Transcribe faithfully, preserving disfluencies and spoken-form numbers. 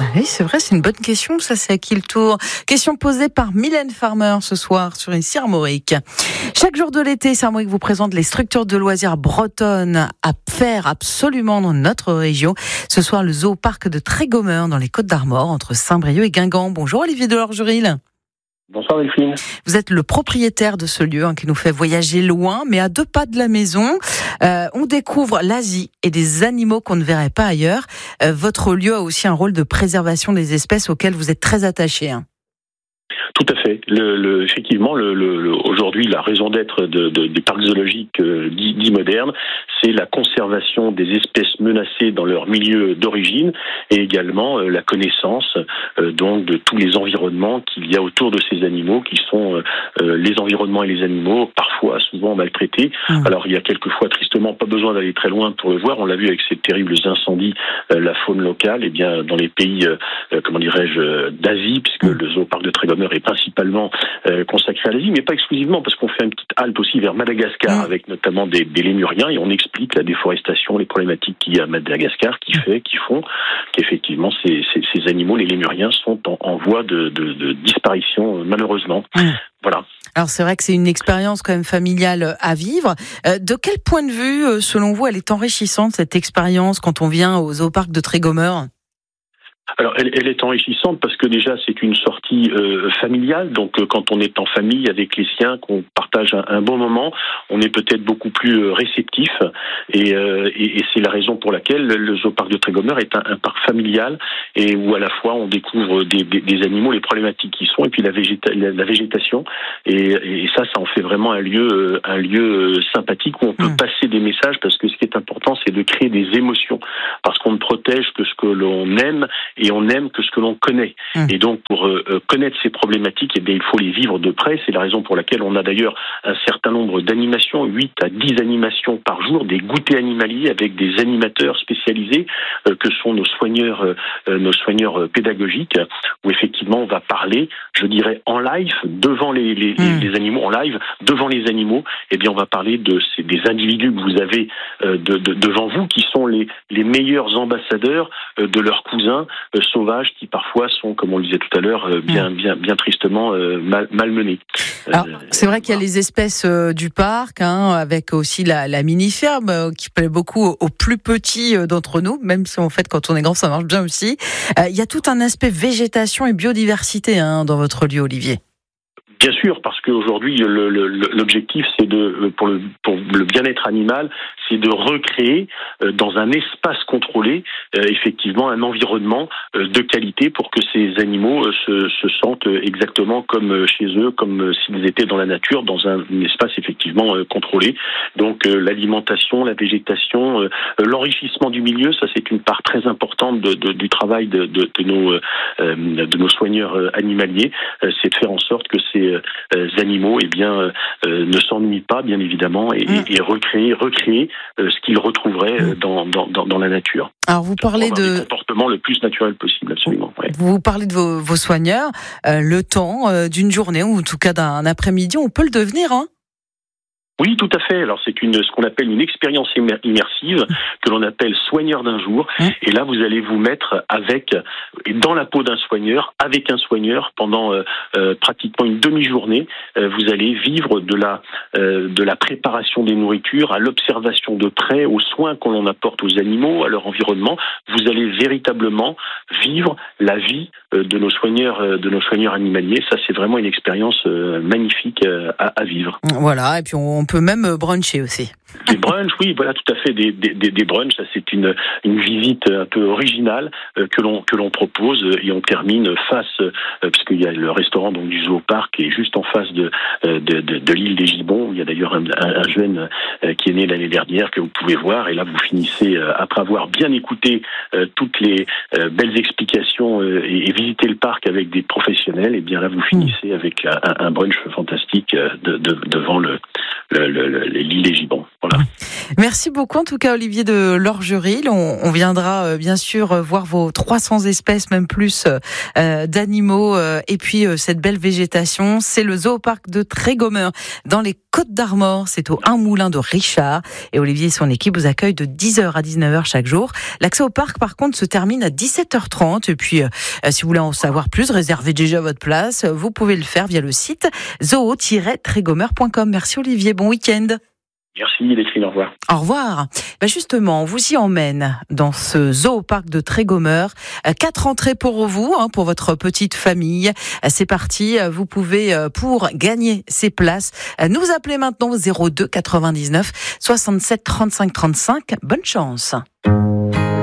Oui, c'est vrai, c'est une bonne question. Ça, c'est à qui le tour? Question posée par Mylène Farmer ce soir sur Ici Armorique. Chaque jour de l'été, Ici Armorique vous présente les structures de loisirs bretonnes à faire absolument dans notre région. Ce soir, le Zoo-Parc de Trégomer dans les Côtes-d'Armor, entre Saint-Brieuc et Guingamp. Bonjour Olivier Delorgeril. Bonsoir Delphine. Vous êtes le propriétaire de ce lieu hein, qui nous fait voyager loin, mais à deux pas de la maison. Euh, on découvre l'Asie et des animaux qu'on ne verrait pas ailleurs. Euh, votre lieu a aussi un rôle de préservation des espèces auxquelles vous êtes très attaché. Hein. Tout à fait. Le, le, effectivement, le, le, le, aujourd'hui, la raison d'être de, de, des parcs zoologiques euh, dits, dits modernes, c'est la conservation des espèces menacées dans leur milieu d'origine et également euh, la connaissance euh, donc de tous les environnements qu'il y a autour de ces animaux, qui sont euh, les environnements et les animaux, parfois, souvent maltraités. Mmh. Alors, il y a quelquefois, tristement, pas besoin d'aller très loin pour le voir. On l'a vu avec ces terribles incendies, euh, la faune locale, et bien dans les pays, euh, comment dirais-je, d'Asie, puisque mmh. le Zoo-Parc de Trégomer est principalement euh, consacré à l'Asie, mais pas exclusivement, parce qu'on fait une petite halte aussi vers Madagascar, mmh. avec notamment des, des lémuriens, et on explique la déforestation, les problématiques qu'il y a à Madagascar, qui fait, qui font qu'effectivement ces, ces, ces animaux, les lémuriens, sont en, en voie de, de, de disparition, malheureusement. Mmh. Voilà. Alors c'est vrai que c'est une expérience quand même familiale à vivre. Euh, de quel point de vue, selon vous, elle est enrichissante, cette expérience, quand on vient au Zoo-Parc de Trégomer ? Alors, elle, elle est enrichissante parce que déjà, c'est une sortie euh, familiale. Donc, euh, quand on est en famille avec les siens, qu'on partage un, un bon moment, on est peut-être beaucoup plus euh, réceptif. Et, euh, et, et c'est la raison pour laquelle le Zoo-Parc de Trégomer est un, un parc familial et où à la fois on découvre des, des, des animaux, les problématiques qui sont, et puis la, végéta- la, la végétation. Et, et ça, ça en fait vraiment un lieu, un lieu sympathique où on peut mmh. passer des messages, parce que ce qui est important, c'est de créer des émotions, parce qu'on ne protège que ce que l'on aime. Et on aime que ce que l'on connaît. Mmh. Et donc, pour euh, connaître ces problématiques, eh bien, il faut les vivre de près. C'est la raison pour laquelle on a d'ailleurs un certain nombre d'animations, huit à dix animations par jour, des goûters animaliers avec des animateurs spécialisés, euh, que sont nos soigneurs, euh, nos soigneurs pédagogiques, où effectivement, on va parler, je dirais, en live, devant les, les, mmh. les animaux, en live, devant les animaux. Eh bien, on va parler de ces, des individus que vous avez euh, de, de, devant vous, qui sont les, les meilleurs ambassadeurs euh, de leurs cousins, Euh, sauvages qui parfois sont, comme on le disait tout à l'heure, euh, bien, bien, bien tristement euh, mal, malmenés. Alors, c'est vrai qu'il y a les espèces euh, du parc, hein, avec aussi la, la mini-ferme euh, qui plaît beaucoup aux, aux plus petits euh, d'entre nous, même si en fait quand on est grand ça marche bien aussi. Euh, il y a tout un aspect végétation et biodiversité hein, dans votre lieu, Olivier. Bien sûr, parce qu'aujourd'hui, le, le, l'objectif, c'est de, pour le, pour le bien-être animal, c'est de recréer euh, dans un espace contrôlé, euh, effectivement, un environnement euh, de qualité pour que ces animaux euh, se, se sentent exactement comme chez eux, comme s'ils étaient dans la nature, dans un, un espace effectivement euh, contrôlé. Donc, euh, l'alimentation, la végétation, euh, l'enrichissement du milieu, ça c'est une part très importante de, de, du travail de, de, de, nos, euh, de nos soigneurs euh, animaliers, euh, c'est de faire en sorte que ces Euh, animaux, eh bien, euh, ne s'ennuient pas, bien évidemment, et, mmh. et recréer, recréer euh, ce qu'ils retrouveraient euh, dans, dans, dans, dans la nature. Alors, vous parlez de le comportement le plus naturel possible, absolument. Ouais. Vous parlez de vos, vos soigneurs, euh, le temps euh, d'une journée ou en tout cas d'un après-midi, on peut le devenir, hein? Oui, tout à fait. Alors, c'est une, ce qu'on appelle une expérience immersive, que l'on appelle soigneur d'un jour. Mmh. Et là, vous allez vous mettre avec, dans la peau d'un soigneur, avec un soigneur, pendant euh, euh, pratiquement une demi-journée. Euh, vous allez vivre de la, euh, de la préparation des nourritures, à l'observation de près, aux soins qu'on l'on apporte aux animaux, à leur environnement. Vous allez véritablement vivre la vie euh, de nos soigneurs, euh, de nos soigneurs animaliers. Ça, c'est vraiment une expérience euh, magnifique euh, à, à vivre. Voilà. Et puis, on On peut même bruncher aussi. Des brunchs, oui, voilà, tout à fait, des, des, des brunchs. Ça, c'est une, une visite un peu originale euh, que l'on que l'on propose, et on termine face, euh, puisqu'il y a le restaurant donc du Zoo-Parc qui est juste en face de de, de, de l'île des Gibbons. Il y a d'ailleurs un, un, un jeune euh, qui est né l'année dernière que vous pouvez voir. Et là, vous finissez euh, après avoir bien écouté euh, toutes les euh, belles explications euh, et, et visité le parc avec des professionnels. Et bien là, vous finissez avec un, un brunch fantastique euh, de, de, devant le, le, le, le l'île des Gibbons. Voilà. Merci beaucoup en tout cas Olivier de Lorgeril. On, on viendra euh, bien sûr euh, voir vos trois cents espèces, même plus euh, d'animaux euh, et puis euh, cette belle végétation. C'est le Zooparc de Trégomer dans les Côtes-d'Armor. C'est au un Moulin de Richard et Olivier et son équipe vous accueillent de dix heures à dix-neuf heures chaque jour. L'accès au parc par contre se termine à dix-sept heures trente et puis euh, si vous voulez en savoir plus, réservez déjà votre place. Vous pouvez le faire via le site zoo tiret trégomer point com. Merci Olivier, bon week-end. Merci Leslie, au revoir. Au revoir. Ben justement, on vous y emmène dans ce zooparc de Trégomer. Quatre entrées pour vous, hein, pour votre petite famille. C'est parti, vous pouvez, pour gagner ces places, nous appeler maintenant au zéro deux quatre-vingt-dix-neuf soixante-sept trente-cinq trente-cinq. Bonne chance.